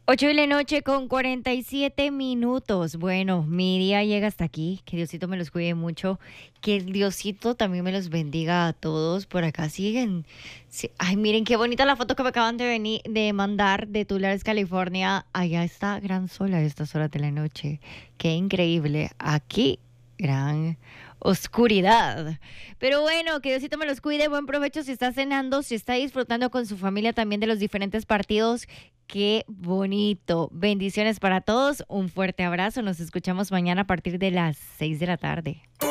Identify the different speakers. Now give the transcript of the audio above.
Speaker 1: 8 de la noche con 47 minutos. Bueno, mi día llega hasta aquí. Que Diosito me los cuide mucho. Que Diosito también me los bendiga a todos. Por acá siguen. Sí. Ay, miren qué bonita la foto que me acaban de mandar de Tulares, California. Allá está gran sol a estas horas de la noche. Qué increíble. Aquí, gran oscuridad. Pero bueno, que Diosito me los cuide. Buen provecho si está cenando, si está disfrutando con su familia también de los diferentes partidos. Qué bonito. Bendiciones para todos. Un fuerte abrazo. Nos escuchamos mañana a partir de las 6 de la tarde.